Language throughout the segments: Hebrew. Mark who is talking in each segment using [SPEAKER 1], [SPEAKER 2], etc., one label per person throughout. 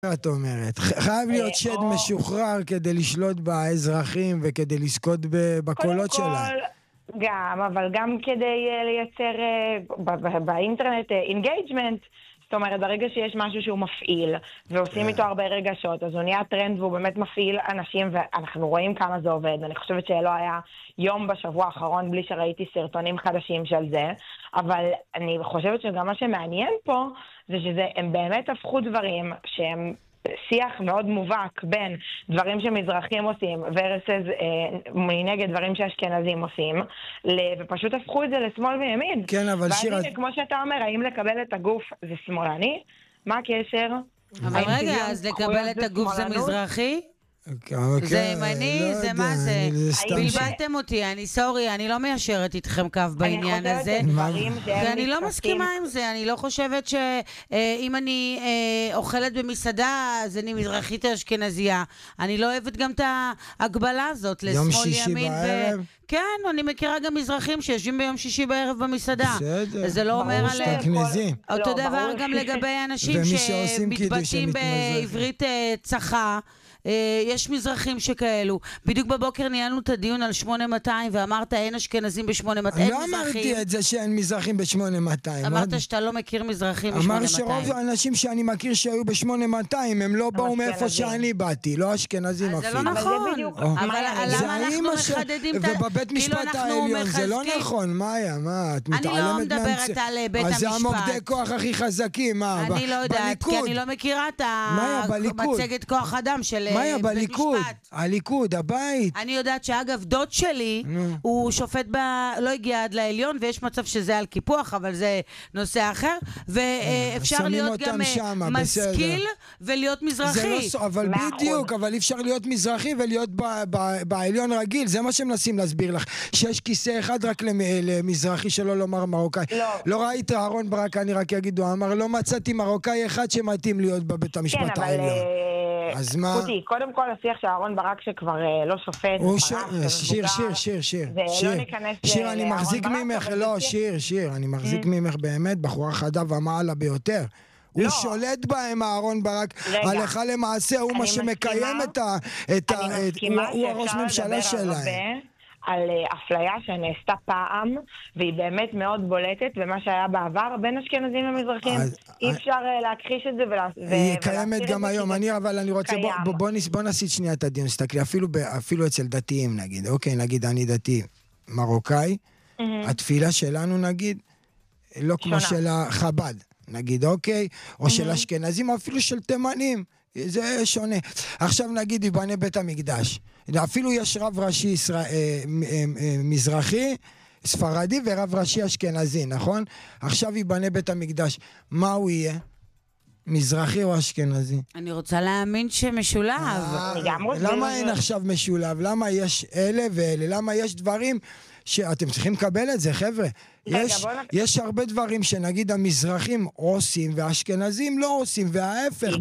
[SPEAKER 1] את אומרת, חייב להיות שד משוחרר כדי לשלוט באזרחים וכדי לזכות בקולות שלהם.
[SPEAKER 2] גם, אבל גם כדי לייצר באינטרנט אינגייג'מנט, זאת אומרת, ברגע שיש משהו שהוא מפעיל, ועושים איתו הרבה רגשות, אז הוא נהיה טרנד והוא באמת מפעיל אנשים, ואנחנו רואים כמה זה עובד. אני חושבת שלא היה יום בשבוע האחרון בלי שראיתי סרטונים חדשים של זה, אבל אני חושבת שגם מה שמעניין פה, זה שהם באמת הפכו דברים שהם שיח מאוד מובהק בין דברים שמזרחים עושים versus מנגד דברים שאשכנזים עושים, ופשוט הפכו את זה לשמאל וימין.
[SPEAKER 1] כן, אבל שירה...
[SPEAKER 2] והנה, כמו שאתה אומר, האם לקבל את הגוף זה שמאלני? מה הקשר?
[SPEAKER 3] אבל רגע, אז לקבל את הגוף זה מזרחי? זה ימני, זה מה זה? בלבלתם אותי, אני סורי, אני לא מיישרת איתכם קו בעניין הזה, ואני לא מסכימה עם זה. אני לא חושבת שאם אני אוכלת במסעדה אז אני מזרחית או אשכנזייה. אני לא אוהבת גם את ההגבלה הזאת לשמאל ימין. כן, אני מכירה גם מזרחים שיושבים ביום שישי בערב במסעדה. זה לא אומר עליהם. אותו דבר גם לגבי אנשים שמתבטאים בעברית צחה. יש מזרחים שכאלו. בדיוק בבוקר ניהלנו את הדיון על 8200 ואמרת אין אשכנזים ב8200.
[SPEAKER 1] לא אמרתי את זה שאין מזרחים ב8200.
[SPEAKER 3] אמרת שאתה לא מכיר מזרחים ב8200.
[SPEAKER 1] אמר שרוב האנשים שאני מכיר שהיו ב8200 הם לא באו מאיפה שאני באתי, לא אשכנזים אפילו.
[SPEAKER 3] זה לא נכון. אבל למה אנחנו מחדדים את
[SPEAKER 1] ובבית משפט העליון זה לא נכון. מאיה, מה? את מתעלמת
[SPEAKER 3] אני לא מדברת על בית המשפט.
[SPEAKER 1] אז זה המוקדי כוח הכי חזקים, מה?
[SPEAKER 3] אני לא יודעת, כי אני לא מכירה את המצגת כוח אדם של
[SPEAKER 1] מאיה, הליכוד, הבית.
[SPEAKER 3] אני יודעת שאגב, דוד שלי, הוא שופט לא הגיע עד לעליון, ויש מצב שזה על קיפוח, אבל זה נושא אחר, ואפשר להיות גם משכיל ולהיות מזרחי.
[SPEAKER 1] אבל בדיוק, אבל אפשר להיות מזרחי ולהיות בעליון רגיל, זה מה שמנסים להסביר לך, שיש כיסא אחד רק למזרחי שלא לומר מרוקאי. לא ראית אהרון ברק, אני רק אגיד, הוא אמר, לא מצאתי מרוקאי אחד שמתאים להיות בבית המשפט העליון. אז מה?
[SPEAKER 2] קודם כל השיח של אהרון ברק שכבר לא שופט.
[SPEAKER 1] שיר, אני מחזיק ממך, לא, שיר, אני מחזיק ממך באמת, בחורה חדה ומעלה ביותר. הוא שולט בהם, אהרון ברק, הלכה למעשה, הוא מה שמקיים הוא הראש ממשלה שלהם.
[SPEAKER 2] על אפליה שנעשתה פעם, והיא באמת מאוד בולטת, ומה שהיה בעבר בין אשכנזים ומזרחים, אי אפשר להכחיש את זה
[SPEAKER 1] היא קיימת גם היום, אבל אני רוצה, בוא נסיט שנייה את הדיון, תסתכלי, אפילו אצל דתיים נגיד, אוקיי, נגיד אני דתי מרוקאי, התפילה שלנו נגיד, לא כמו של החב"ד, נגיד, אוקיי, או של אשכנזים, או אפילו של תימנים, זה שונה. עכשיו נגיד יבנה בית המקדש, אפילו יש רב ראשי מזרחי, ספרדי ורב ראשי אשכנזי, נכון? עכשיו יבנה בית המקדש, מה הוא יהיה? מזרחי או אשכנזי?
[SPEAKER 3] אני רוצה להאמין שמשולב.
[SPEAKER 1] למה אין עכשיו משולב? למה יש אלה ואלה? למה יש דברים שאתם צריכים לקבל את זה, חבר'ה? יש הרבה דברים שנגיד המזרחים עושים והאשכנזים לא עושים, וההפך,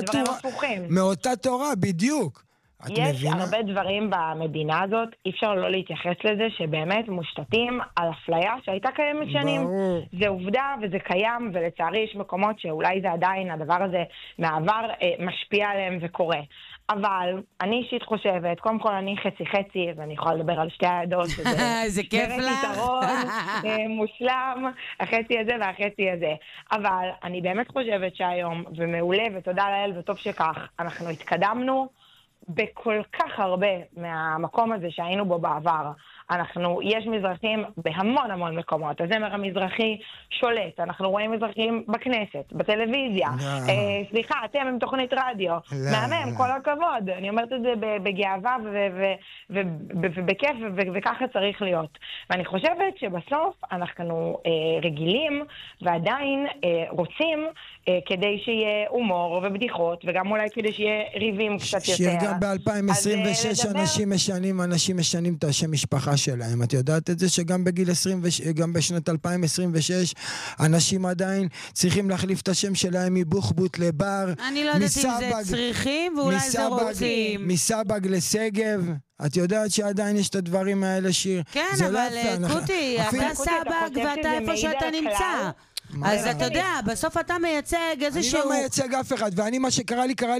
[SPEAKER 1] מאותה תורה, בדיוק.
[SPEAKER 2] יש הרבה דברים במדינה הזאת, אי אפשר לא להתייחס לזה, שבאמת מושתתים על אפליה שהייתה קיימת שנים. זה עובדה וזה קיים, ולצערי יש מקומות שאולי זה עדיין, הדבר הזה מהעבר משפיע עליהם וקורה. אבל אני אישית חושבת, קודם כל אני חצי, אז אני יכולה לדבר על שתי העדות.
[SPEAKER 3] זה כיף לך.
[SPEAKER 2] מושלם, החצי הזה והחצי הזה. אבל אני באמת חושבת שהיום, ומעולה ותודה לאל וטוב שכך, אנחנו התקדמנו בכל כך הרבה מהמקום הזה שהיינו בו בעבר. יש מזרחים בהמון מקומות. הזמר המזרחי שולט. אנחנו רואים מזרחים בכנסת, בטלוויזיה. סליחה, אתם עם תוכנית רדיו. מהמם, כל הכבוד. אני אומרת את זה בגאווה ובכיף, וככה צריך להיות. ואני חושבת שבסוף אנחנו רגילים ועדיין רוצים כדי שיהיה הומור ובדיחות, וגם אולי כדי שיהיה ריבים קצת יותר.
[SPEAKER 1] שגם ב-2026 אנשים משנים את השם משפחה שלהם. את יודעת את זה שגם בגיל 20, גם בשנת 2026 אנשים עדיין צריכים להחליף את השם שלהם מבוחבוט לבר.
[SPEAKER 3] אני לא יודעת אם זה צריכים ואולי זה רוצים.
[SPEAKER 1] מסבג לסגב. את יודעת שעדיין יש את הדברים האלה, שיר.
[SPEAKER 3] כן, אבל קוטי, אתה סבג ואתה איפה שאתה נמצא. אז אתה יודע, בסוף אתה מייצג איזשהו...
[SPEAKER 1] אני לא מייצג אף אחד, ואני מה שקרה לי